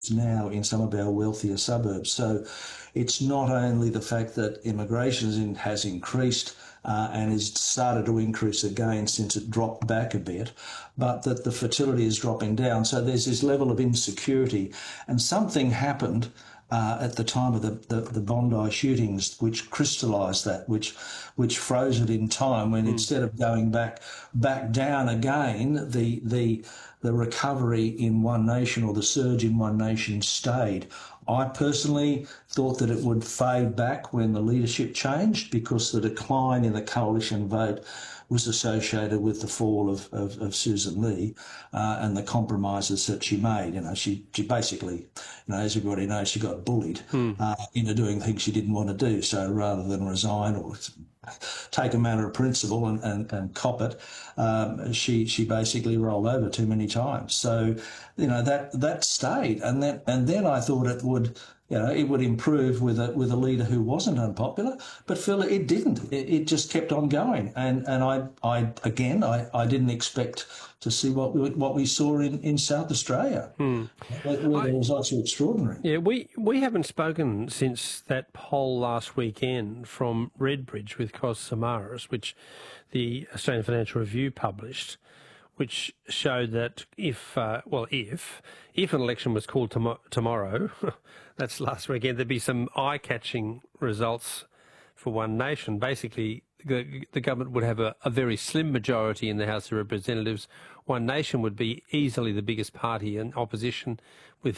now in some of our wealthier suburbs. So it's not only the fact that immigration has increased and has started to increase again since it dropped back a bit, but that the fertility is dropping down. So there's this level of insecurity, and something happened at the time of the Bondi shootings, which crystallised that, which froze it in time. When instead of going back down again, the recovery in One Nation, or the surge in One Nation, stayed. I personally thought that it would fade back when the leadership changed, because the decline in the coalition vote was associated with the fall of Susan Lee and the compromises that she made. She basically, as everybody knows, she got bullied into doing things she didn't want to do. So rather than resign or take a matter of principle and cop it, she basically rolled over too many times. So, that stayed, and then I thought it would. It would improve with a leader who wasn't unpopular, but Phil, it didn't. It just kept on going, and I didn't expect to see what we saw in South Australia. Where the results were extraordinary. Yeah, we haven't spoken since that poll last weekend from Redbridge with Cos Samaras, which the Australian Financial Review published, which showed that if an election was called tomorrow, that's last weekend, there'd be some eye-catching results for One Nation. Basically, the government would have a very slim majority in the House of Representatives. One Nation would be easily the biggest party in opposition, with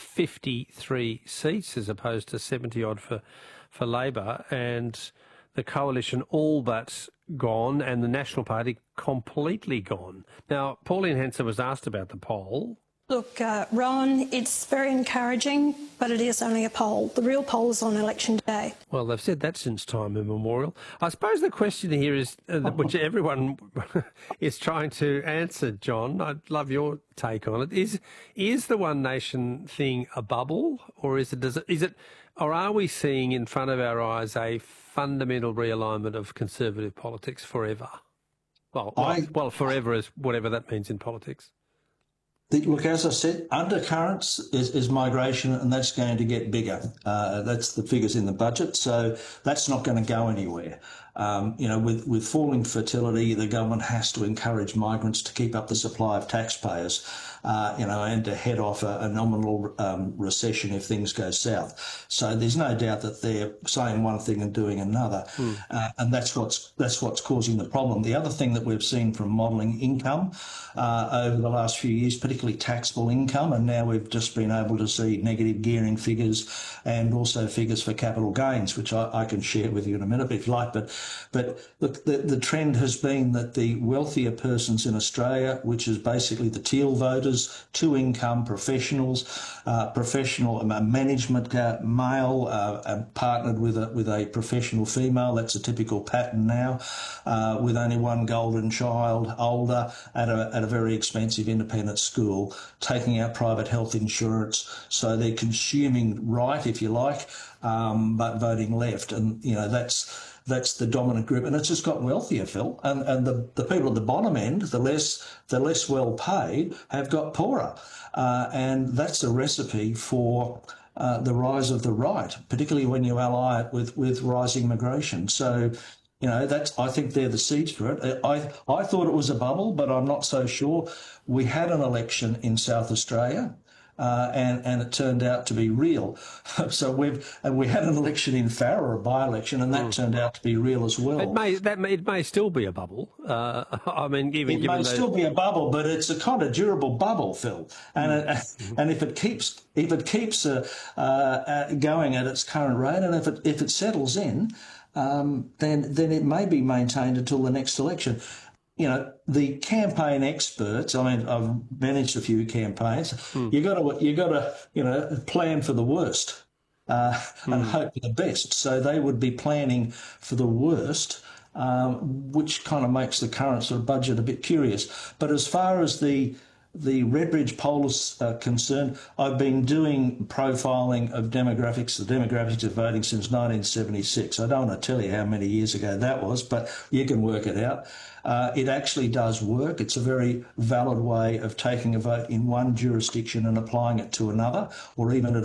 53 seats as opposed to 70-odd for Labor, and the coalition all but gone, and the National Party completely gone. Now, Pauline Hanson was asked about the poll. Look, Ron, it's very encouraging, but it is only a poll. The real poll is on election day. Well, they've said that since time immemorial. I suppose the question here is, which everyone is trying to answer, John, I'd love your take on it, is the One Nation thing a bubble, or is it, or are we seeing in front of our eyes a fundamental realignment of conservative politics forever? Well, forever is whatever that means in politics. Look, as I said, undercurrents is migration, and that's going to get bigger. That's the figures in the budget, so that's not going to go anywhere. With falling fertility, the government has to encourage migrants to keep up the supply of taxpayers, and to head off a nominal recession if things go south. So there's no doubt that they're saying one thing and doing another, and that's what's causing the problem. The other thing that we've seen from modelling income over the last few years, particularly taxable income, and now we've just been able to see negative gearing figures and also figures for capital gains, which I can share with you in a minute if you like. But look, the trend has been that the wealthier persons in Australia, which is basically the teal voters, two-income professionals, professional management male partnered with a professional female. That's a typical pattern now, with only one golden child, older, at a very expensive independent school, taking out private health insurance. So they're consuming right, if you like, but voting left. And, that's the dominant group, and it's just got wealthier, Phil. And the people at the bottom end, the less well paid, have got poorer, and that's a recipe for the rise of the right, particularly when you ally it with rising migration. So, I think they're the seeds for it. I thought it was a bubble, but I'm not so sure. We had an election in South Australia. And it turned out to be real. So we had an election in Farrer, a by-election, and that turned out to be real as well. It may still be a bubble. It may still be a bubble, but it's a kind of durable bubble, Phil. And and if it keeps going at its current rate, and if it settles in, then it may be maintained until the next election. The campaign experts, I've managed a few campaigns, you got to plan for the worst and hope for the best. So they would be planning for the worst, which kind of makes the current sort of budget a bit curious. But as far as the the Redbridge poll is concerned, I've been doing profiling of demographics, the demographics of voting since 1976. I don't want to tell you how many years ago that was, but you can work it out. It actually does work. It's a very valid way of taking a vote in one jurisdiction and applying it to another, or even at